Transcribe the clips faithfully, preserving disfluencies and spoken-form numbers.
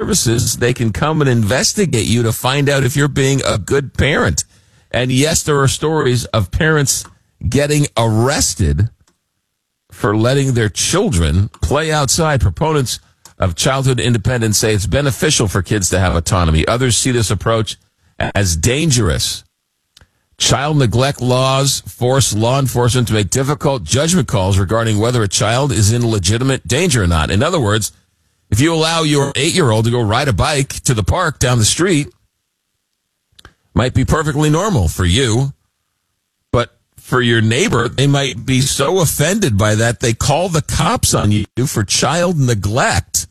Services, they can come and investigate you to find out if you're being a good parent. And yes, there are stories of parents getting arrested for letting their children play outside. Proponents of childhood independence say it's beneficial for kids to have autonomy. Others see this approach as dangerous. Child neglect laws force law enforcement to make difficult judgment calls regarding whether a child is in legitimate danger or not. In other words, if you allow your eight-year-old to go ride a bike to the park down the street, might be perfectly normal for you, but for your neighbor, they might be so offended by that they call the cops on you for child neglect.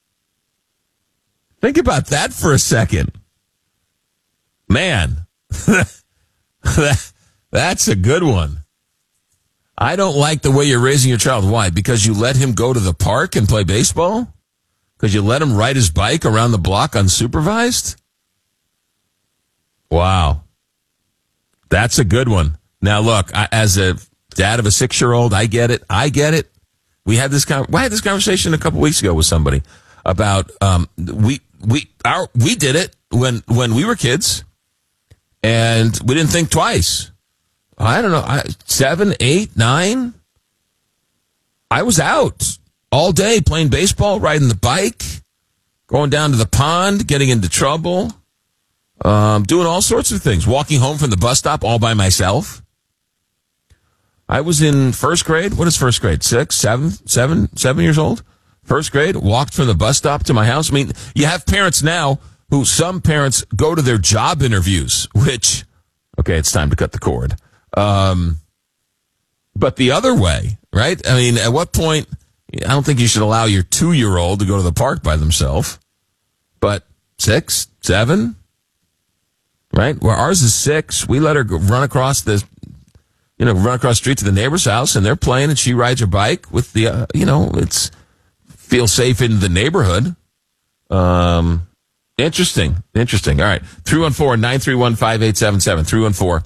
Think about that for a second. Man, that's a good one. I don't like the way you're raising your child. Why? Because you let him go to the park and play baseball? Because you let him ride his bike around the block unsupervised? Wow. That's a good one. Now, look, I, as a dad of a six-year-old, I get it. I get it. We had this con- we had this conversation a couple weeks ago with somebody about um, we we our we did it when when we were kids, and we didn't think twice. I don't know, I, seven, eight, nine. I was out all day playing baseball, riding the bike, going down to the pond, getting into trouble. Um, doing all sorts of things. Walking home from the bus stop all by myself. I was in first grade. What is first grade? Six, seven, seven, seven years old? First grade. Walked from the bus stop to my house. I mean, you have parents now who, some parents go to their job interviews, which, okay, it's time to cut the cord. Um, but the other way, right? I mean, at what point, I don't think you should allow your two-year-old to go to the park by themselves. But six, seven... Right? Where ours is six. We let her go run across the, you know, run across the street to the neighbor's house, and they're playing, and she rides her bike with the, uh, you know, it's, feel safe in the neighborhood. Um, interesting. Interesting. All right. three one four, nine three one, five eight seven seven. three one four.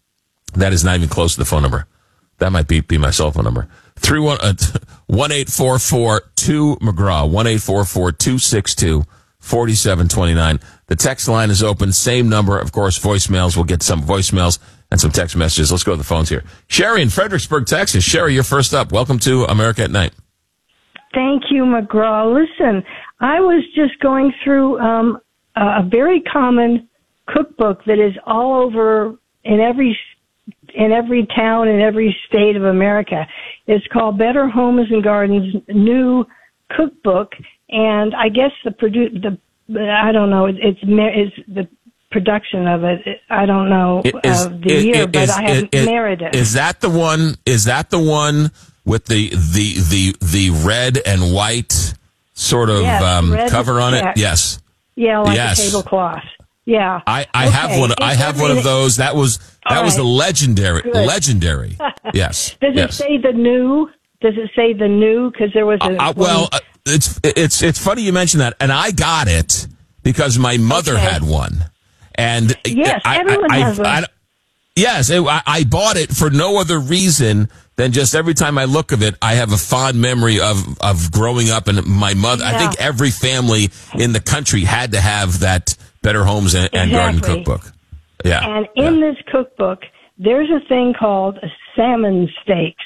That is not even close to the phone number. That might be, be my cell phone number. three one, uh, one eight four four two McGraw. one eight four four two six two four seven two nine. The text line is open. Same number, of course, voicemails. We'll get some voicemails and some text messages. Let's go to the phones here. Sherry in Fredericksburg, Texas. Sherry, you're first up. Welcome to America at Night. Thank you, McGraw. Listen, I was just going through um, a very common cookbook that is all over in every in every town in every state of America. It's called Better Homes and Gardens New Cookbook, and I guess the produ- the I don't know. It, it's it's the production of it. I don't know is, of the is, year, is, but I have is, Meredith. Is that the one? Is that the one with the the the the red and white sort of yes, um, cover on check. it? Yes. Yeah, like yes. a tablecloth. Yeah. I, I okay. have one. I have one of those. That was that All was right. the legendary Good. legendary. Yes. Does yes. it say the new? Does it say the new? Because there was a uh, well. Uh, It's it's it's funny you mention that, and I got it because my mother okay. had one, and yes, I, everyone I, has I, one. I, yes, it, I, I bought it for no other reason than just every time I look of it, I have a fond memory of of growing up, and my mother. Yeah. I think every family in the country had to have that Better Homes and, and exactly. Garden cookbook. Yeah, and in yeah. this cookbook, there's a thing called salmon steaks.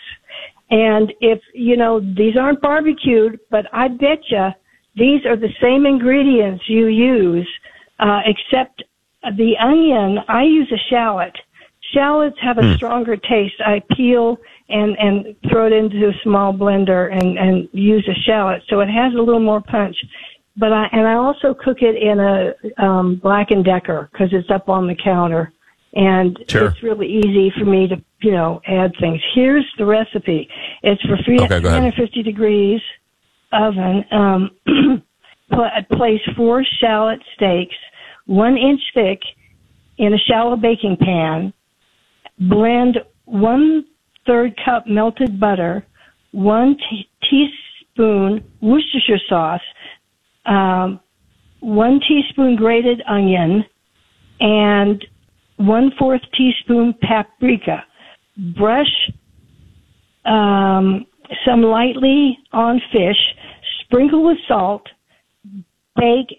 And if, you know, these aren't barbecued, but I bet you these are the same ingredients you use, uh, except the onion, I use a shallot. Shallots have a mm. stronger taste. I peel and, and throw it into a small blender and, and use a shallot. So it has a little more punch. But I, and I also cook it in a, um, Black and Decker because it's up on the counter. And sure. it's really easy for me to, you know, add things. Here's the recipe. It's for three hundred fifty okay, degrees oven. Um, place four shallot steaks, one inch thick, in a shallow baking pan. Blend one third cup melted butter, one t- teaspoon Worcestershire sauce, um, one teaspoon grated onion, and one-fourth teaspoon paprika. Brush um, some lightly on fish, sprinkle with salt, bake